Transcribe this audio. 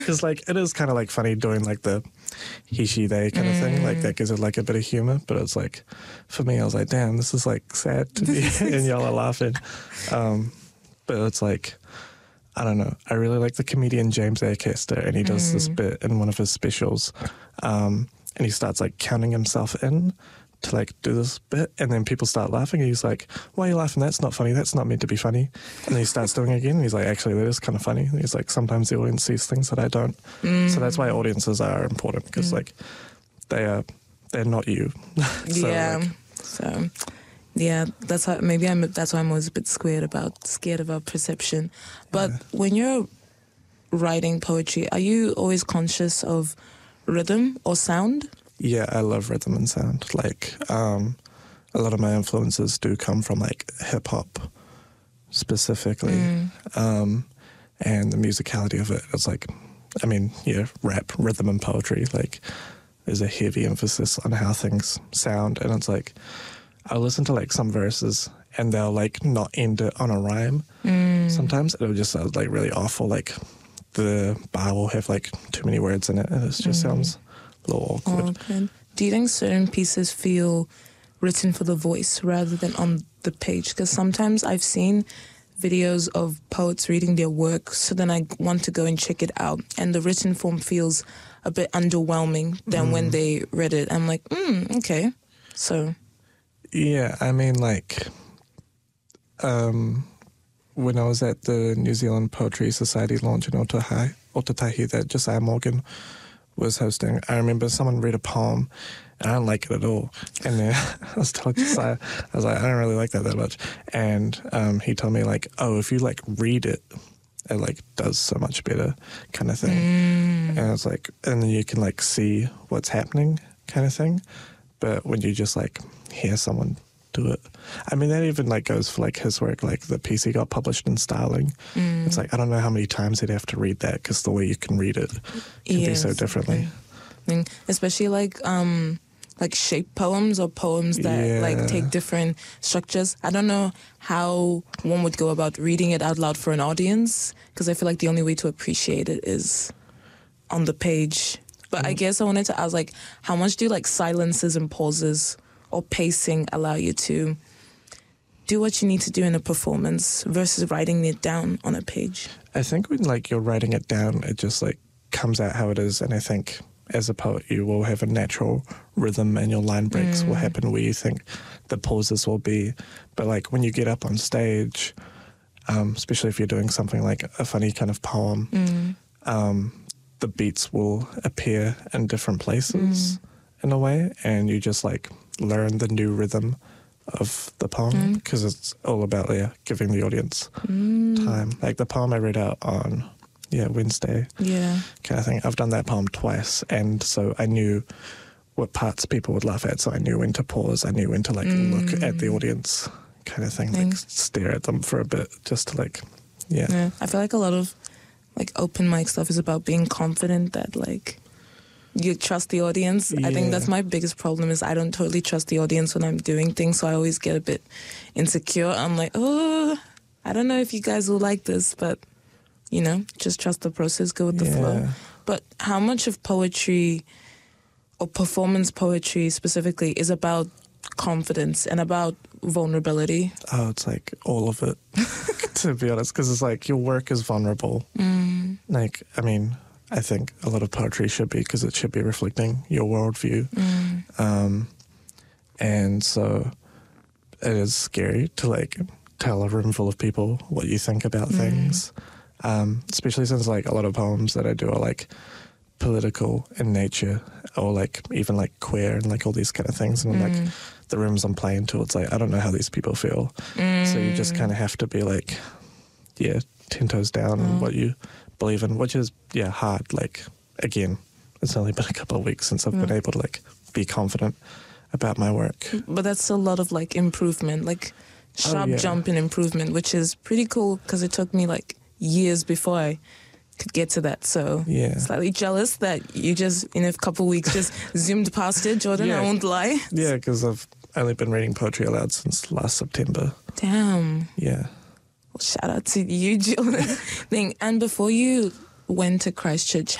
Because like it is kind of like funny doing like the he, she, they kind of thing. Like that gives it like a bit of humor. But it's like, for me, I was like, damn, this is like sad to me. And y'all are laughing. But it's like, I don't know. I really like the comedian James Acaster, and he does this bit in one of his specials. And he starts like counting himself in to like do this bit, and then people start laughing, and he's like, why are you laughing? That's not funny. That's not meant to be funny. And then he starts doing it again, and he's like, actually, that is kind of funny. And he's like, sometimes the audience sees things that I don't. So that's why audiences are important, because like they're not you. So, yeah. So yeah, that's how that's why I'm always a bit scared about perception. But when you're writing poetry, are you always conscious of rhythm or sound? Yeah, I love rhythm and sound. Like, a lot of my influences do come from like hip hop specifically, and the musicality of it. It's like, I mean, yeah, rap, rhythm, and poetry. Like, there's a heavy emphasis on how things sound, and it's like, I'll listen to like some verses and they'll like not end it on a rhyme. Sometimes it'll just sound like really awful. Like the bar will have like too many words in it, and it just sounds a little awkward. Do you think certain pieces feel written for the voice rather than on the page? Because sometimes I've seen videos of poets reading their work, so then I want to go and check it out, and the written form feels a bit underwhelming than when they read it. I'm like, okay. So yeah, I mean, like, when I was at the New Zealand Poetry Society launch in Otatahi that Josiah Morgan was hosting, I remember someone read a poem, and I didn't like it at all. And then I was telling Josiah, I was like, I don't really like that much. And he told me, like, oh, if you, like, read it, it, like, does so much better kind of thing. And I was like, and then you can, like, see what's happening kind of thing. But when you just, like, hear someone do it. I mean, that even, like, goes for, like, his work, like, the piece he got published in Starling. It's like, I don't know how many times he'd have to read that, because the way you can read it can be so differently. I mean, especially, like shape poems or poems that, like, take different structures. I don't know how one would go about reading it out loud for an audience, because I feel like the only way to appreciate it is on the page. But I guess I wanted to ask, like, how much do, like, silences and pauses or pacing allow you to do what you need to do in a performance versus writing it down on a page? I think when, like, you're writing it down, it just, like, comes out how it is. And I think as a poet, you will have a natural rhythm, and your line breaks will happen where you think the pauses will be. But, like, when you get up on stage, especially if you're doing something like a funny kind of poem, the beats will appear in different places in a way, and you just, like, learn the new rhythm of the poem, because it's all about giving the audience time. Like the poem I read out on Wednesday kind of thing, I've done that poem twice, and so I knew what parts people would laugh at, so I knew when to pause, I knew when to, like, look at the audience kind of thing, like stare at them for a bit, just to, like, I feel like a lot of, like, open mic stuff is about being confident that, like, you trust the audience. I think that's my biggest problem, is I don't totally trust the audience when I'm doing things, so I always get a bit insecure. I'm like, oh, I don't know if you guys will like this, but, you know, just trust the process, go with the flow. But how much of poetry, or performance poetry specifically, is about confidence and about vulnerability? Oh, it's like all of it, to be honest, because it's like your work is vulnerable. Like, I mean, I think a lot of poetry should be, because it should be reflecting your worldview. And so it is scary to, like, tell a room full of people what you think about things, especially since, like, a lot of poems that I do are, like, political in nature, or, like, even, like, queer and, like, all these kind of things. And, like, the rooms I'm playing to, it's like, I don't know how these people feel. So you just kind of have to be, like, 10 toes down on what you believe in, which is hard. Like, again, it's only been a couple of weeks since I've been able to, like, be confident about my work. But that's a lot of, like, improvement, like sharp jump in improvement, which is pretty cool, because it took me, like, years before I could get to that. So slightly jealous that you just in a couple of weeks just zoomed past it, Jordan. I won't lie. Yeah, because I've only been reading poetry aloud since last September. Damn. Yeah. Well, shout out to you, Jordan. And before you went to Christchurch